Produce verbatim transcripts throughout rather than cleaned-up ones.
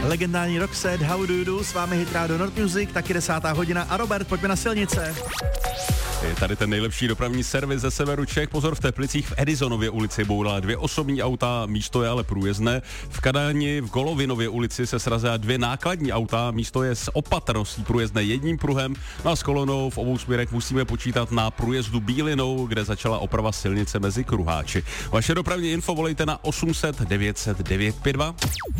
Legendární Roxette, How Do You Do, s vámi Hit Radio North Music, taky desátá hodina a Robert, pojďme na silnice. Je tady ten nejlepší dopravní servis ze severu Čech. Pozor, v Teplicích v Edisonově ulici bourala dvě osobní auta, místo je ale průjezdné. V Kadani v Golovinově ulici se srazila dvě nákladní auta, místo je s opatrností průjezdné jedním pruhem. No a s kolonou v obou směrech musíme počítat na průjezdu Bílinou, kde začala oprava silnice mezi kruháči. Vaše dopravní info volejte na osm set devět set devět pět dva.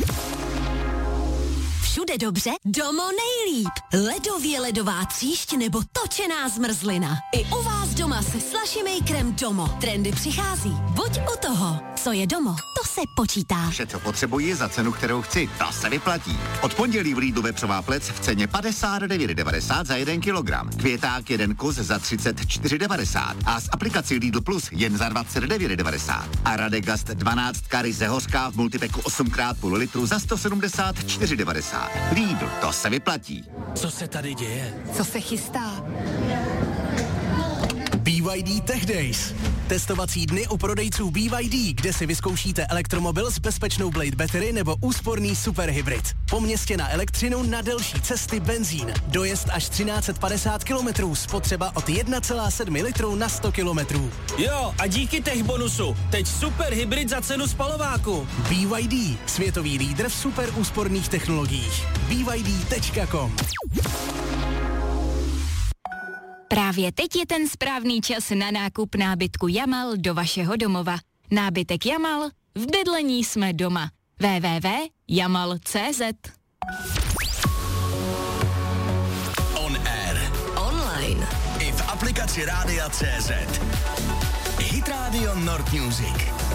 Všude dobře, Domo nejlíp. Ledově ledová tříšť nebo točená zmrzlina. I u vás doma se Slushmakerem Domo. Trendy přichází. Buď u toho, co je Domo, to se počítá. Vše, co potřebuji za cenu, kterou chci, to se vyplatí. Od pondělí v Lidlu vepřová plec v ceně padesát devět devadesát za jeden kilogram. Květák jeden kus za třicet čtyři devadesát a s aplikací Lidl Plus jen za dvacet devět devadesát. A Radegast dvanáct ryze hořká v multipeku osm krát půl litru za sto sedmdesát čtyři devadesát. Lidl, to se vyplatí. Co se tady děje? Co se chystá? B Y D Tech Days. Testovací dny u prodejců B Y D, kde si vyzkoušíte elektromobil s bezpečnou Blade Battery nebo úsporný superhybrid. Po městě na elektřinu, na delší cesty benzín. Dojezd až třináct set padesát kilometrů, spotřeba od jedna celá sedm litru na sto kilometrů. Jo, a díky tech bonusu, teď superhybrid za cenu spalováku. B Y D, světový lídr v super úsporných technologiích. B Y D tečka com. Právě teď je ten správný čas na nákup nábytku Jamal do vašeho domova. Nábytek Jamal, v bydlení jsme doma. w w w tečka jamal tečka c z. On air. Online. I v aplikaci Rádia C Z. Hit Radio North Music.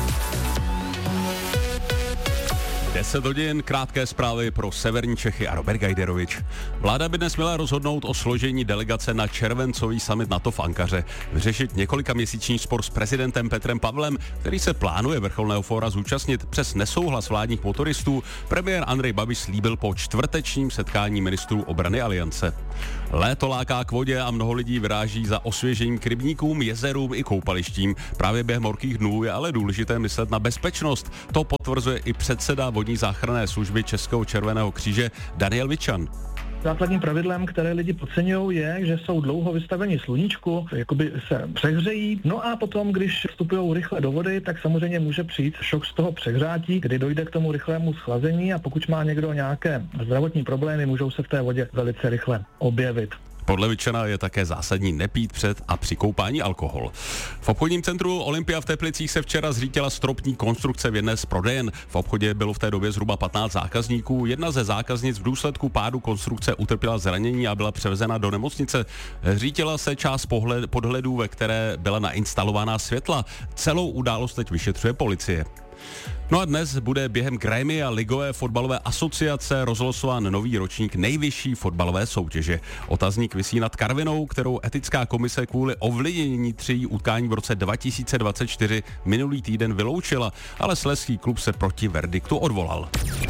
deset hodin, krátké zprávy pro severní Čechy a Robert Gajderovič. Vláda by dnes měla rozhodnout o složení delegace na červencový summit NATO v Ankaře, vyřešit několika měsíční spor s prezidentem Petrem Pavlem, který se plánuje vrcholného fóra zúčastnit přes nesouhlas vládních motoristů. Premiér Andrej Babiš slíbil po čtvrtečním setkání ministrů obrany Aliance. Léto láká k vodě a mnoho lidí vyráží za osvěžením k rybníkům, jezerům i koupalištím. Právě během horkých dnů je ale důležité myslet na bezpečnost. To potvrzuje i předseda vodní záchranné služby Českého červeného kříže Daniel Vičan. Základním pravidlem, které lidi podceňují, je, že jsou dlouho vystaveni sluníčku, jakoby se přehřejí, no a potom, když vstupují rychle do vody, tak samozřejmě může přijít šok z toho přehřátí, kdy dojde k tomu rychlému schlazení a pokud má někdo nějaké zdravotní problémy, můžou se v té vodě velice rychle objevit. Podle Vičana je také zásadní nepít před a při koupání alkohol. V obchodním centru Olympia v Teplicích se včera zřítila stropní konstrukce v jedné z prodejen. V obchodě bylo v té době zhruba patnáct zákazníků. Jedna ze zákaznic v důsledku pádu konstrukce utrpěla zranění a byla převezena do nemocnice. Zřítila se část pohled, podhledů, ve které byla nainstalovaná světla. Celou událost teď vyšetřuje policie. No a dnes bude během Grémia Ligové fotbalové asociace rozlosován nový ročník nejvyšší fotbalové soutěže. Otazník visí nad Karvinou, kterou etická komise kvůli ovlivnění tří utkání v roce dva tisíce dvacet čtyři minulý týden vyloučila, ale slezský klub se proti verdiktu odvolal.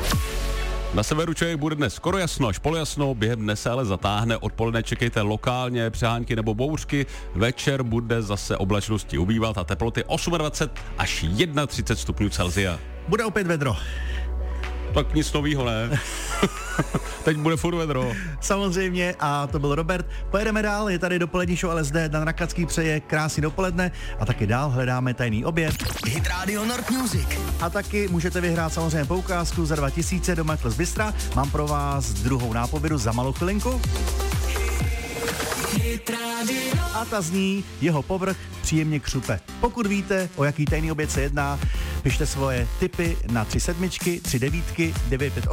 Na severu Čech bude dnes skoro jasno až polojasno, během dne se ale zatáhne, odpoledne čekejte lokálně přehánky nebo bouřky, večer bude zase oblačnosti ubývat a teploty dvacet osm až třicet jedna stupňů Celsia. Bude opět vedro. Tak nic novýho, ne? Teď bude furt vedro. Samozřejmě, a to byl Robert. Pojedeme dál, je tady dopolední show L S D, Dan Rakacký přeje krásný dopoledne a taky dál hledáme tajný oběd. Hit Radio North Music. A taky můžete vyhrát samozřejmě poukázku za dva tisíce do Makles Bystra. Mám pro vás druhou nápovědu za malou chvilinku. A ta zní, jeho povrch příjemně křupe. Pokud víte, o jaký tajný oběd se jedná, pište svoje tipy na tři sedmičky, tři devítky, devět pět